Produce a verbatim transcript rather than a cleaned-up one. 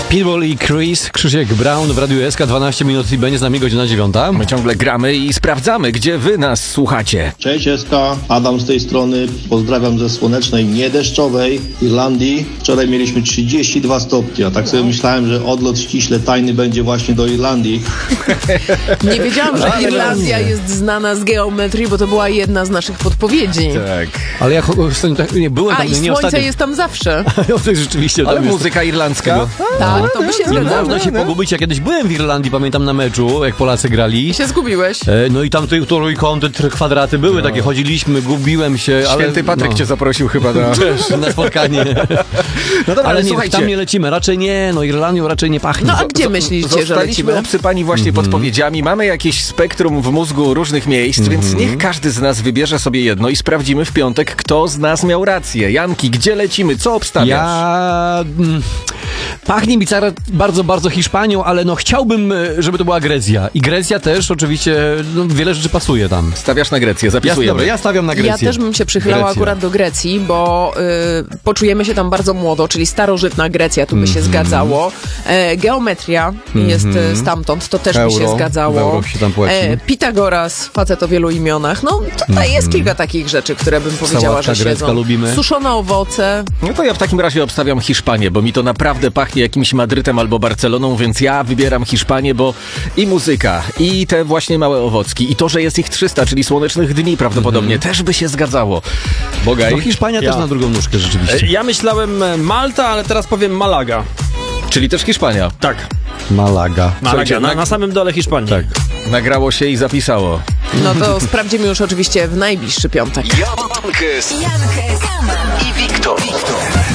Pitbull i Chris, Krzysiek Brown w Radiu S K, dwanaście minut i będzie z nami godzina dziewiąta. My ciągle gramy i sprawdzamy, gdzie wy nas słuchacie. Cześć S K, Adam z tej strony. Pozdrawiam ze słonecznej, niedeszczowej Irlandii. Wczoraj mieliśmy trzydzieści dwa stopnie, a tak sobie myślałem, że odlot ściśle tajny będzie właśnie do Irlandii. Nie wiedziałam, że Irlandia jest znana z geometrii, bo to była jedna z naszych podpowiedzi. Tak. Ale ja nie byłem A tam, i nie słońce ostatnio. jest tam zawsze. To jest rzeczywiście. Ale tam jest- muzyka irlandzka? Tak, to by się Nie zgadzało. można się pogubić. Ja kiedyś byłem w Irlandii, pamiętam na meczu, jak Polacy grali. I się zgubiłeś. E, No i tam te trójkąty, tr- kwadraty były takie, chodziliśmy, gubiłem się. Ale, Święty Patryk no, cię zaprosił chyba na... też na spotkanie. No dobra, Ale nie, słuchajcie. tam nie lecimy, raczej nie, no Irlandią raczej nie pachnie. No a gdzie myślicie, że Zostaliśmy lecimy? obsypani właśnie podpowiedziami. Mamy jakieś spektrum w mózgu różnych miejsc, więc niech każdy z nas wybierze sobie jedno i sprawdzimy w piątek, kto z nas miał rację. Janki, gdzie lecimy? Co obstawiasz? Ja... mm, Pachnie mi cara- bardzo, bardzo Hiszpanią, ale no chciałbym, e, żeby to była Grecja. I Grecja też oczywiście, no, wiele rzeczy pasuje tam. Stawiasz na Grecję, Ja, zapisujemy. dobra, ja stawiam na Grecję. Ja też bym się przychylała Grecja. akurat do Grecji, bo y, poczujemy się tam bardzo młodo, czyli starożytna Grecja, tu by się zgadzało. E, geometria jest e, stamtąd, to też by się Euro, w zgadzało. euro się tam płaci. E, Pitagoras, facet o wielu imionach. No tutaj jest kilka takich rzeczy, które bym powiedziała, Sałatka że grecka siedzą. lubimy. Suszone owoce. No to ja w takim razie obstawiam Hiszpanię, bo mi to naprawdę pachnie jakimś Madrytem albo Barceloną, więc ja wybieram Hiszpanię, bo i muzyka, i te właśnie małe owocki, i to, że jest ich trzysta, czyli słonecznych dni prawdopodobnie, też by się zgadzało. Bogaj. No Hiszpania Ja. też na drugą nóżkę rzeczywiście. Ja myślałem e, Malta, ale teraz powiem Malaga. Czyli też Hiszpania. Tak, Malaga. Słuchajcie, Malaga, na, nag- na samym dole Hiszpanii. Tak. Nagrało się i zapisało. No to sprawdzimy już oczywiście w najbliższy piątek. Jankes i Wiktor.